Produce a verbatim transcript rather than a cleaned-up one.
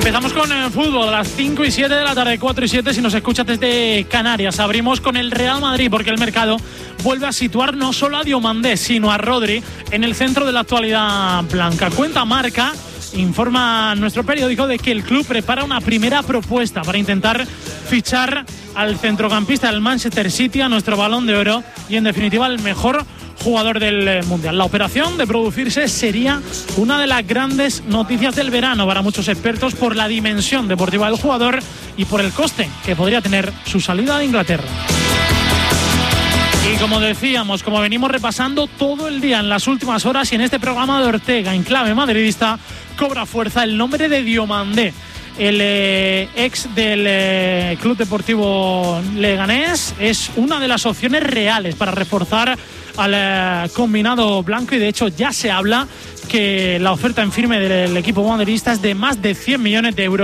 Empezamos con el fútbol a las cinco y siete de la tarde, cuatro y siete si nos escuchas desde Canarias. Abrimos con el Real Madrid porque el mercado vuelve a situar no solo a Diomandé, sino a Rodri en el centro de la actualidad blanca. Cuenta Marca, informa nuestro periódico de que el club prepara una primera propuesta para intentar fichar al centrocampista del Manchester City, a nuestro Balón de Oro y en definitiva el mejor jugador del Mundial. La operación, de producirse, sería una de las grandes noticias del verano para muchos expertos por la dimensión deportiva del jugador y por el coste que podría tener su salida de Inglaterra. Y como decíamos, como venimos repasando todo el día en las últimas horas y en este programa de Ortega en clave madridista, cobra fuerza el nombre de Diomandé, el eh, ex del eh, Club Deportivo Leganés. Es una de las opciones reales para reforzar al eh, combinado blanco y de hecho ya se habla que la oferta en firme del equipo madridista es de más de cien millones de euros.